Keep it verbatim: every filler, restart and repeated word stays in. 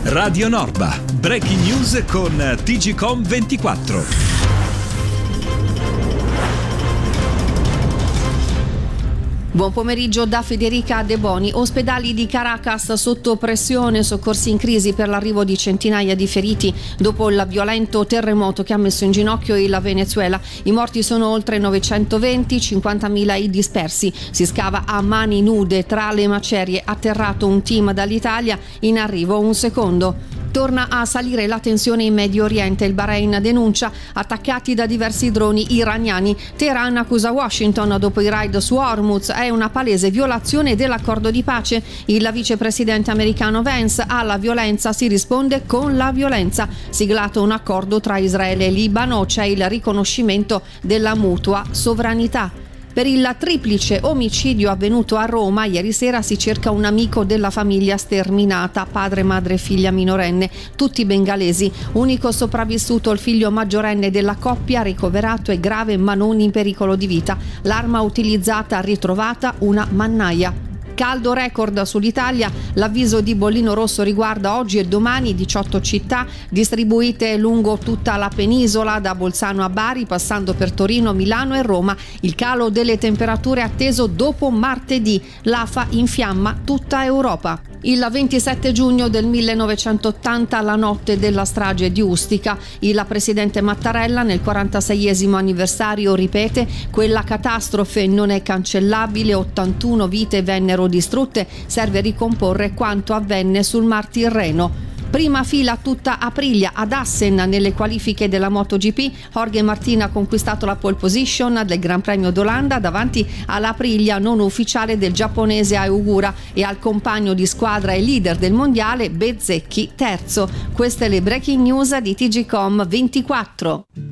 Radio Norba, breaking news con T G C O M ventiquattro. Buon pomeriggio da Federica De Boni. Ospedali di Caracas sotto pressione, soccorsi in crisi per l'arrivo di centinaia di feriti dopo il violento terremoto che ha messo in ginocchio il Venezuela. I morti sono oltre novecentoventi, cinquantamila i dispersi. Si scava a mani nude tra le macerie. Atterrato un team dall'Italia, in arrivo un secondo. Torna a salire la tensione in Medio Oriente. Il Bahrain denuncia attaccati da diversi droni iraniani. Teheran accusa Washington dopo i raid su Hormuz. È una palese violazione dell'accordo di pace. Il vicepresidente americano Vance: alla violenza si risponde con la violenza. Siglato un accordo tra Israele e Libano. C'è il riconoscimento della mutua sovranità. Per il triplice omicidio avvenuto a Roma, ieri sera si cerca un amico della famiglia sterminata, padre, madre e figlia minorenne, tutti bengalesi. Unico sopravvissuto il figlio maggiorenne della coppia, ricoverato è grave ma non in pericolo di vita. L'arma utilizzata ritrovata, una mannaia. Caldo record sull'Italia, l'avviso di bollino rosso riguarda oggi e domani diciotto città distribuite lungo tutta la penisola, da Bolzano a Bari, passando per Torino, Milano e Roma. Il calo delle temperature atteso dopo martedì. L'A F A infiamma tutta Europa. Il ventisette giugno del millenovecentottanta, la notte della strage di Ustica, il presidente Mattarella nel quarantaseiesimo anniversario ripete: quella catastrofe non è cancellabile, ottantuno vite vennero distrutte, serve ricomporre quanto avvenne sul Mar Tirreno. Prima fila tutta Aprilia ad Assen nelle qualifiche della MotoGP. Jorge Martin ha conquistato la pole position del Gran Premio d'Olanda davanti all'Aprilia non ufficiale del giapponese Aogura e al compagno di squadra e leader del mondiale Bezzecchi terzo. Queste le breaking news di T G C O M ventiquattro.